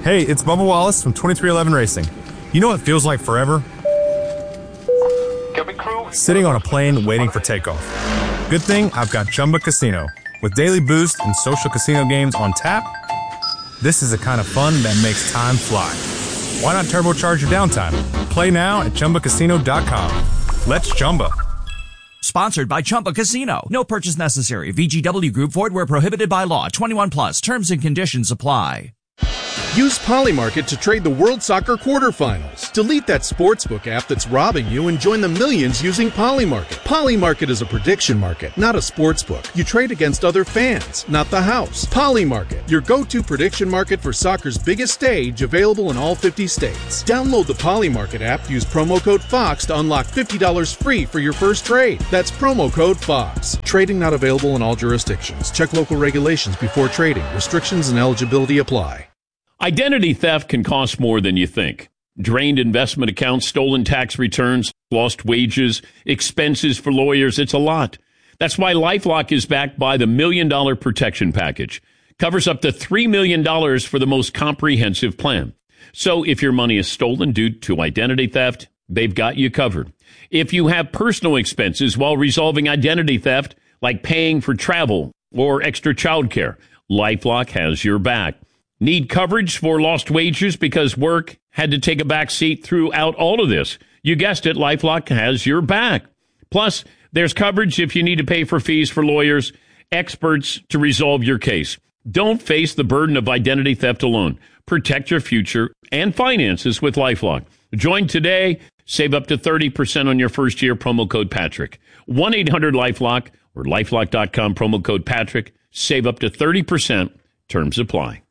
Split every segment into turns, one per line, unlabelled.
Hey, it's Bubba Wallace from 2311 Racing. You know what feels like forever? Sitting on a plane waiting for takeoff. Good thing I've got Chumba Casino. With daily boost and social casino games on tap, this is the kind of fun that makes time fly. Why not turbocharge your downtime? Play now at ChumbaCasino.com. Let's Chumba.
Sponsored by Chumba Casino. No purchase necessary. VGW Group. Void where prohibited by law. 21 plus. Terms and conditions apply.
Use Polymarket to trade the World Soccer quarterfinals. Delete that sportsbook app that's robbing you and join the millions using Polymarket. Polymarket is a prediction market, not a sportsbook. You trade against other fans, not the house. Polymarket, your go-to prediction market for soccer's biggest stage, available in all 50 states. Download the Polymarket app, use promo code FOX to unlock $50 free for your first trade. That's promo code FOX. Trading not available in all jurisdictions. Check local regulations before trading. Restrictions and eligibility apply.
Identity theft can cost more than you think. Drained investment accounts, stolen tax returns, lost wages, expenses for lawyers. It's a lot. That's why LifeLock is backed by the $1 Million Protection Package. Covers up to $3 million for the most comprehensive plan. So if your money is stolen due to identity theft, they've got you covered. If you have personal expenses while resolving identity theft, like paying for travel or extra childcare, LifeLock has your back. Need coverage for lost wages because work had to take a back seat throughout all of this? You guessed it, LifeLock has your back. Plus, there's coverage if you need to pay for fees for lawyers, experts to resolve your case. Don't face the burden of identity theft alone. Protect your future and finances with LifeLock. Join today. Save up to 30% on your first year. Promo code Patrick. 1-800-LifeLock or LifeLock.com. Promo code Patrick. Save up to 30%. Terms apply.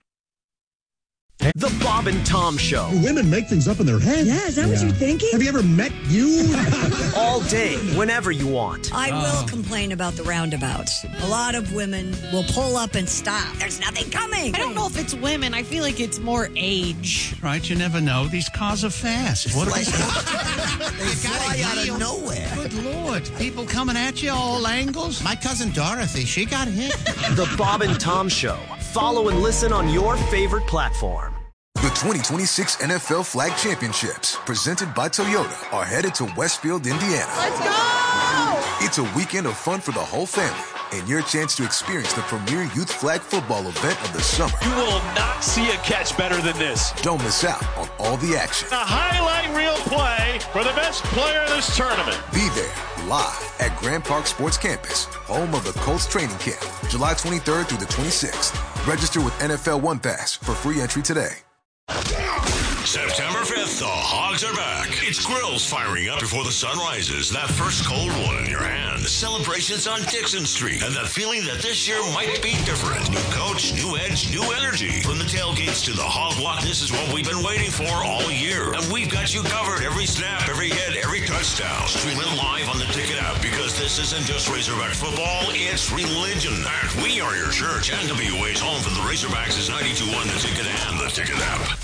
The Bob and Tom Show.
Women make things up in their head.
Yeah, is that what you're thinking?
Have you ever met you?
All day, whenever you want.
I will complain about the roundabouts. A lot of women will pull up and stop. There's nothing coming.
I don't know if it's women. I feel like it's more age.
Right, you never know. These cars are fast. What
they fly out of nowhere.
Good Lord. People coming at you all angles. My cousin Dorothy, she got hit.
The Bob and Tom Show. Follow and listen on your favorite platform.
The 2026 NFL Flag Championships, presented by Toyota, are headed to Westfield, Indiana.
Let's go!
It's a weekend of fun for the whole family and your chance to experience the premier youth flag football event of the summer.
You will not see a catch better than this.
Don't miss out on all the action.
A highlight reel play for the best player in this tournament.
Be there live at Grand Park Sports Campus, home of the Colts training camp, July 23rd through the 26th. Register with NFL One Pass for free entry today.
September 5th, the Hogs are back. It's grills firing up before the sun rises. That first cold one in your hand. Celebrations on Dixon Street. And that feeling that this year might be different. New coach, new edge, new energy. From the tailgates to the hog block, this is what we've been waiting for all year. And we've got you covered. Every snap, every hit, every touchdown. Stream it live on the Ticket app because this isn't just Razorback football, it's religion. And we are your church. NWA's home for the Razorbacks is 92.1 The Ticket and the Ticket app.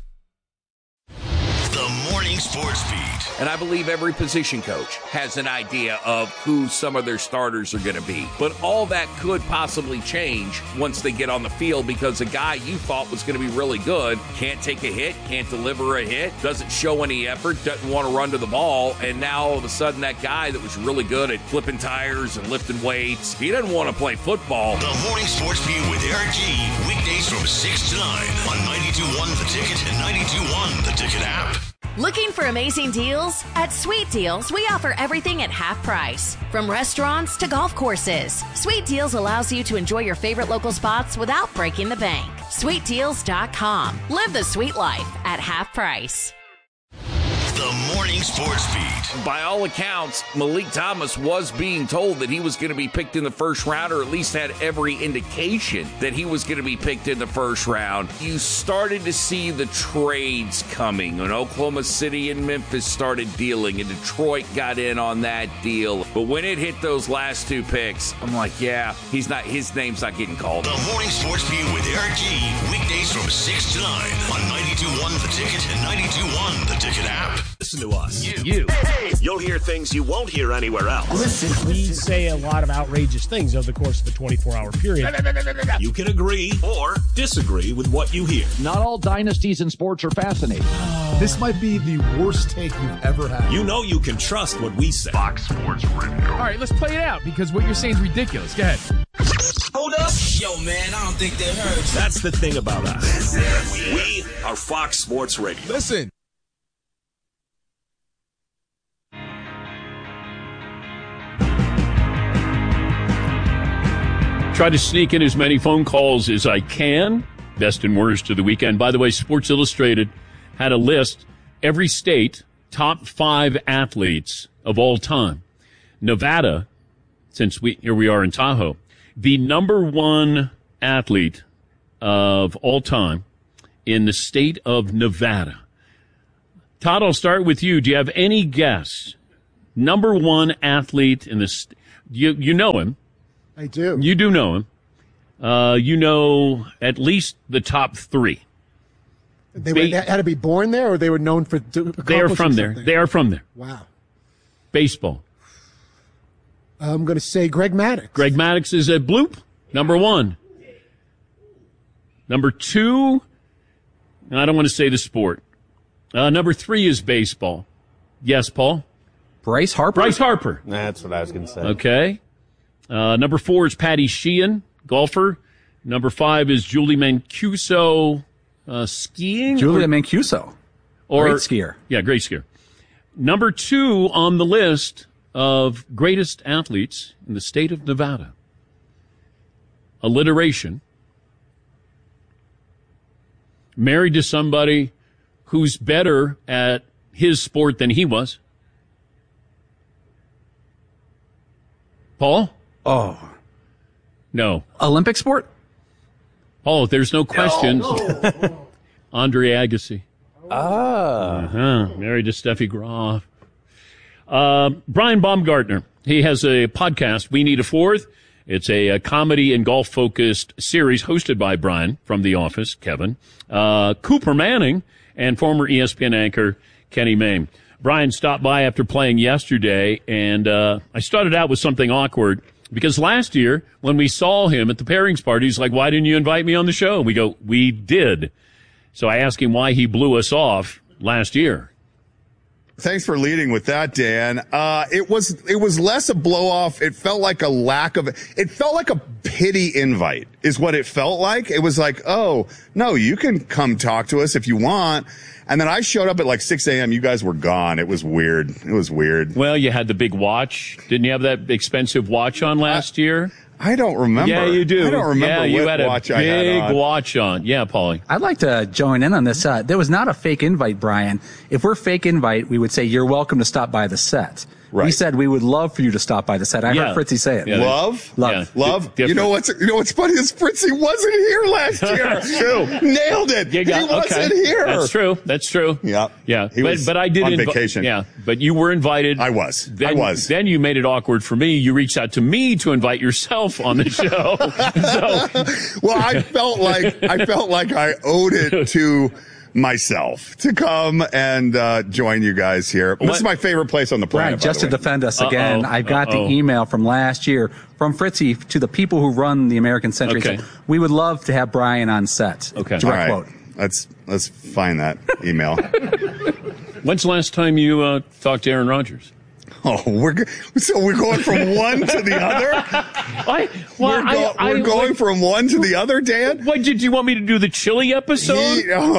The Morning Sports Beat.
And I believe every position coach has an idea of who some of their starters are going to be. But all that could possibly change once they get on the field because a guy you thought was going to be really good can't take a hit, can't deliver a hit, doesn't show any effort, doesn't want to run to the ball. And now all of a sudden that guy that was really good at flipping tires and lifting weights, he doesn't want to play football.
The Morning Sports Beat with Eric G. Weekdays from 6 to 9 on 92.1 The Ticket and 92.1 The Ticket app.
Looking for amazing deals? At Sweet Deals, we offer everything at half price. From restaurants to golf courses, Sweet Deals allows you to enjoy your favorite local spots without breaking the bank. SweetDeals.com. Live the sweet life at half price.
The Morning Sports Beat.
By all accounts, Malik Thomas was being told that he was going to be picked in the first round, or at least had every indication that he was going to be picked in the first round. You started to see the trades coming, and Oklahoma City and Memphis started dealing, and Detroit got in on that deal. But when it hit those last two picks, I'm like, yeah, his name's not getting called.
The Morning Sports Beat with Eric G. Weekdays from 6 to 9 on 92.1 The Ticket and 92.1 The Ticket app.
Listen to us. You'll hear things you won't hear anywhere else.
Listen, we say a lot of outrageous things over the course of a 24-hour period.
You can agree or disagree with what you hear.
Not all dynasties in sports are fascinating.
This might be the worst take you've ever had.
You know you can trust what we say. Fox Sports Radio.
All right, let's play it out because what you're saying is ridiculous. Go ahead.
Hold up. Yo, man, I don't think they heard you.
That's the thing about us. We are Fox Sports Radio.
Listen.
Try to sneak in as many phone calls as I can. Best and worst of the weekend. By the way, Sports Illustrated had a list. Every state, top 5 athletes of all time. Nevada, since here we are in Tahoe, the number 1 athlete of all time in the state of Nevada. Todd, I'll start with you. Do you have any guess? Number 1 athlete in the state. You know him.
I do.
You do know him. You know at least the top 3.
They had to be born there, or they were known for
They are from there. They are from there.
Wow.
Baseball.
I'm going to say Greg Maddux.
Greg Maddux is a bloop. Number 1. Number 2, I don't want to say the sport. Number 3 is baseball. Yes, Paul?
Bryce Harper?
Bryce Harper.
That's what I was going to say.
Okay. Number 4 is Patty Sheehan, golfer. Number 5 is Julie Mancuso, skiing.
Julia Mancuso. Great skier.
Yeah, great skier. Number 2 on the list of greatest athletes in the state of Nevada. Alliteration. Married to somebody who's better at his sport than he was. Paul?
Oh.
No.
Olympic sport?
Oh, there's no questions. No. Andre Agassi. Married to Steffi Graf. Brian Baumgartner. He has a podcast, We Need a Fourth. It's a comedy and golf-focused series hosted by Brian from The Office, Kevin, Cooper Manning, and former ESPN anchor Kenny Mayne. Brian stopped by after playing yesterday, and I started out with something awkward because last year when we saw him at the pairings party, he's like, "Why didn't you invite me on the show?" And we go, "We did." So I asked him why he blew us off last year.
Thanks for leading with that, Dan. It was less a blow off. It felt like it felt like a pity invite is what it felt like. It was like, "Oh, no, you can come talk to us if you want." And then I showed up at like 6 a.m. You guys were gone. It was weird.
Well, you had the big watch. Didn't you have that expensive watch on last year?
I don't remember.
Yeah, you do.
I don't remember
you
what
had a
watch I had
big
on.
watch on. Yeah, Paulie.
I'd like to join in on this. There was not a fake invite, Brian. If we're fake invite, we would say you're welcome to stop by the set.
Right.
We said we would love for you to stop by the set. I heard Fritzy say it.
Yeah, love. You know what's funny is Fritzy wasn't here last year.
That's true.
Nailed it. He wasn't here.
That's true.
Yeah.
Yeah.
He was
but I did
on vacation.
Yeah. But you were invited.
I was.
Then you made it awkward for me. You reached out to me to invite yourself on the show.
Well, I felt like I owed it to myself to come and join you guys here. This is my favorite place on the planet.
Right, just to defend us again, I've got the email from last year from Fritzy to the people who run the American Century.
Okay.
So we would love to have Brian on set.
Okay.
Direct quote.
Let's find that email. When's the last time you talked to Aaron Rodgers? Oh, we're going from one to the other. We're going from one to the other, Dan.
What did you want me to do? The chili episode?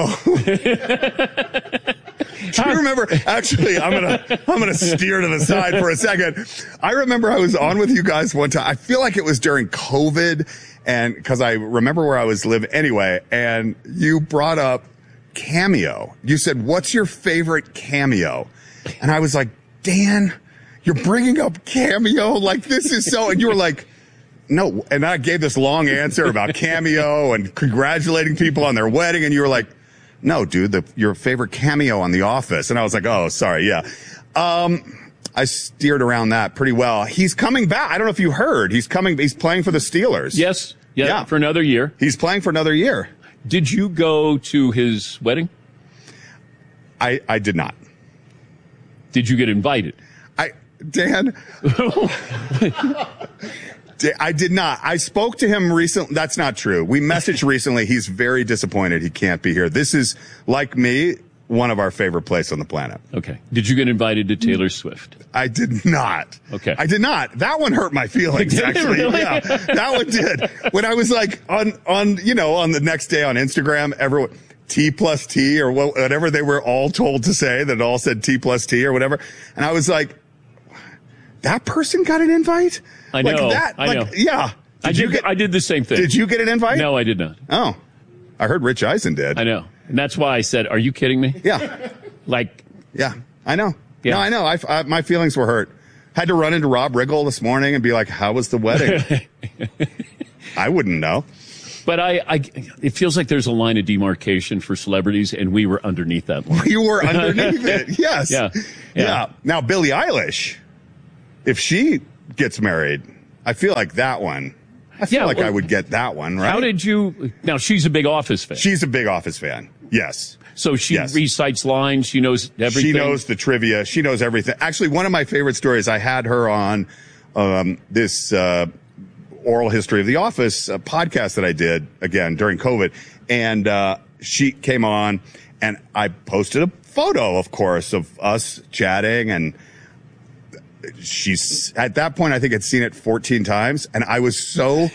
Do you remember? Actually, I'm gonna steer to the side for a second. I remember I was on with you guys one time. I feel like it was during COVID, and because I remember where I was living anyway. And you brought up Cameo. You said, "What's your favorite Cameo?" And I was like, Dan, you're bringing up Cameo like this is so, and you were like, no. And I gave this long answer about Cameo and congratulating people on their wedding. And you were like, no, dude, your favorite Cameo on The Office. And I was like, oh, sorry. Yeah. I steered around that pretty well. He's coming back. I don't know if you heard. He's playing for the Steelers.
Yes. Yeah. For another year.
He's playing for another year.
Did you go to his wedding?
I did not.
Did you get invited?
Dan, I did not. I spoke to him recently. That's not true. We messaged recently. He's very disappointed he can't be here. This is, like me, one of our favorite places on the planet.
Okay. Did you get invited to Taylor Swift?
I did not.
Okay.
I did not. That one hurt my feelings, actually.
Really?
Yeah, that one did. When I was like on the next day on Instagram, everyone, T+T or whatever they were all told to say, that it all said T+T or whatever. And I was like, that person got an invite?
I know.
Like that?
I know.
Yeah.
I did the same thing.
Did you get an invite?
No, I did not.
Oh. I heard Rich Eisen did.
I know. And that's why I said, are you kidding me?
Yeah.
Yeah,
I know.
Yeah.
No, I know. My feelings were hurt. Had to run into Rob Riggle this morning and be like, how was the wedding? I wouldn't know.
But it feels like there's a line of demarcation for celebrities, and we were underneath that line.
We were underneath it. Yes.
Yeah.
Now, Billie Eilish, if she gets married, I feel like that one. I feel like I would get that one, right?
How did you? Now, she's a big Office fan.
She's a big Office fan. Yes.
So she recites lines. She knows everything.
She knows the trivia. She knows everything. Actually, one of my favorite stories, I had her on this oral history of The Office podcast that I did, again, during COVID. And she came on, and I posted a photo, of course, of us chatting. And she's, at that point, I think had seen it 14 times. And I was so...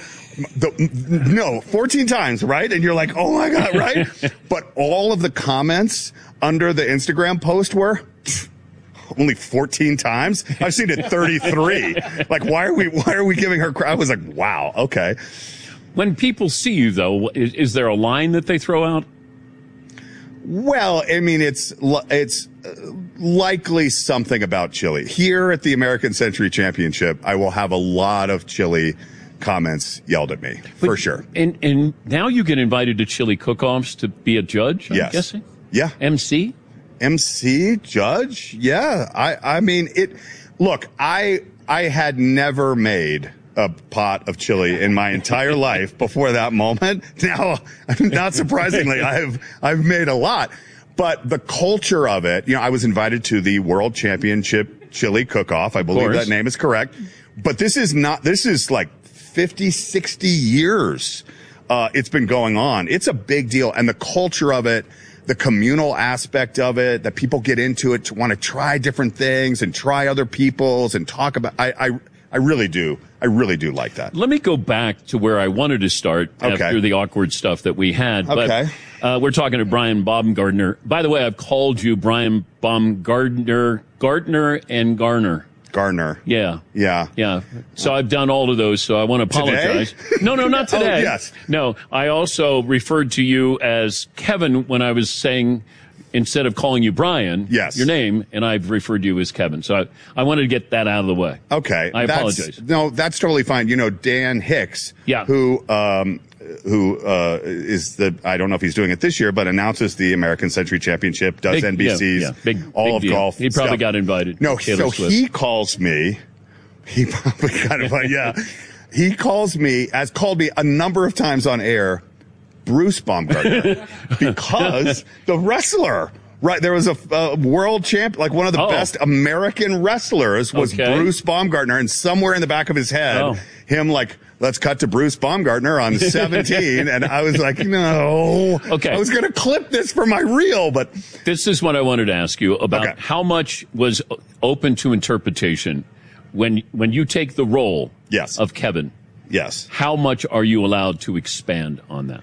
14 times, right? And you're like, oh my God, right? But all of the comments under the Instagram post were only 14 times. I've seen it 33. Like, why are we giving her I was like, wow, okay.
When people see you, though, is there a line that they throw out?
Well, I mean, it's likely something about chili. Here at the American Century Championship, I will have a lot of chili comments yelled at me, for sure.
And now you get invited to chili cook-offs to be a judge, I'm guessing?
Yeah.
MC,
judge? Yeah. I mean, look, I had never made a pot of chili in my entire life before that moment. Now, not surprisingly, I've made a lot. But the culture of it, I was invited to the World Championship Chili Cook-Off. I believe that name is correct. But this is like 50, 60 years it's been going on. It's a big deal. And the culture of it, the communal aspect of it, that people get into it to want to try different things and try other people's and talk about. I really do. I really do like that.
Let me go back to where I wanted to start after the awkward stuff that we had.
Okay.
But we're talking to Brian Baumgartner. By the way, I've called you Brian Baumgartner, Gartner and Garner.
Garner.
Yeah.
Yeah.
So I've done all of those, so I want to apologize.
Today?
No, not today.
Oh, yes.
No, I also referred to you as Kevin when I was saying, instead of calling you Brian, your name, and I've referred to you as Kevin. So I wanted to get that out of the way.
Okay.
I apologize.
No, that's totally fine. Dan Hicks, who is I don't know if he's doing it this year, but announces the American Century Championship, does NBC's all of
deal.
golf.
He probably
stuff.
got invited.
No,
Taylor
so
Swift.
he calls me. He probably got invited. Yeah, he called me a number of times on air, Bruce Baumgartner, because the wrestler. Right, there was a world champ, like one of the best American wrestlers was Bruce Baumgartner, and somewhere in the back of his head, him like, let's cut to Bruce Baumgartner on 17, and I was like, no.
Okay.
I was going to clip this for my reel, but...
This is what I wanted to ask you about how much was open to interpretation when you take the role of Kevin.
Yes.
How much are you allowed to expand on that?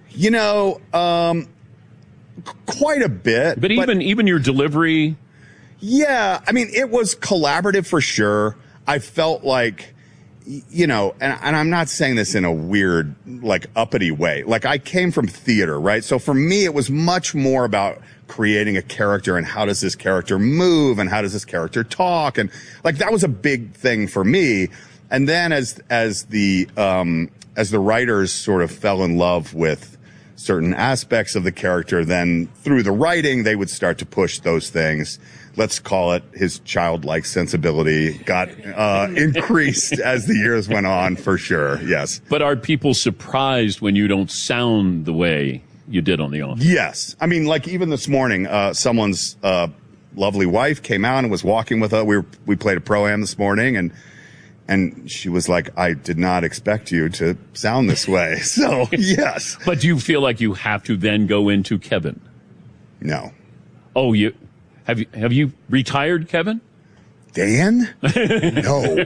Quite a bit.
But even your delivery?
Yeah. I mean, it was collaborative for sure. I felt like, and I'm not saying this in a weird, like, uppity way. Like, I came from theater, right? So for me, it was much more about creating a character and how does this character move and how does this character talk? And, like, that was a big thing for me. And then as the writers sort of fell in love with certain aspects of the character, then through the writing, they would start to push those things. Let's call it his childlike sensibility got increased as the years went on, for sure. Yes.
But are people surprised when you don't sound the way you did on The Office?
Yes. I mean, like even this morning, someone's lovely wife came out and was walking with us. We played a Pro-Am this morning, and she was like, I did not expect you to sound this way. So, yes.
But do you feel like you have to then go into Kevin?
No.
Oh, have you retired, Kevin?
Dan? No.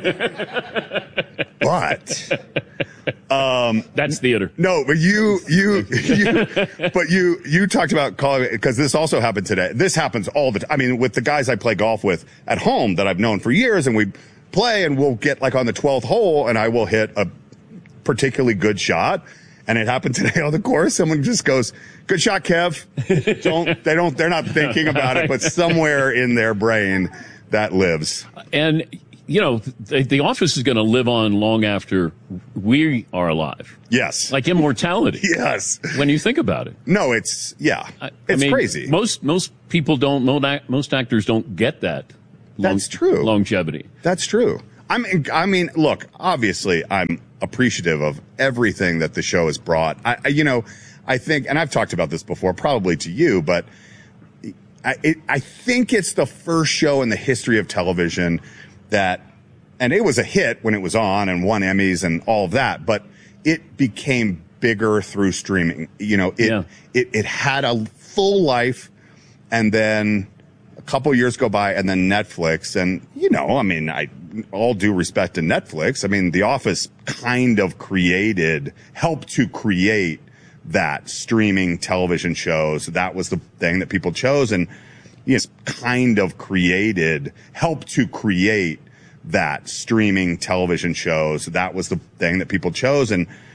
But
that's theater.
No, but you talked about calling it, because this also happened today. This happens all the time. I mean, with the guys I play golf with at home that I've known for years, and we play and we'll get like on the 12th hole and I will hit a particularly good shot. And it happened today on the course. Someone just goes, "Good shot, Kev." They're not thinking about it, but somewhere in their brain that lives.
And, you know, the office is going to live on long after we are alive.
Yes.
Like immortality.
Yes.
When you think about it.
No, it's crazy.
Most people don't, most actors don't get that.
That's true.
Longevity.
That's true. I mean, look, obviously I'm appreciative of everything that the show has brought. I think, and I've talked about this before, probably to you, but I think it's the first show in the history of television that, and it was a hit when it was on and won Emmys and all of that, but it became bigger through streaming. You know, it had a full life, and then a couple years go by, and then Netflix, and all due respect to Netflix, I mean, The Office kind of helped to create that streaming television shows. That was the thing that people chose, and helped to create that streaming television shows. That was the thing that people chose, and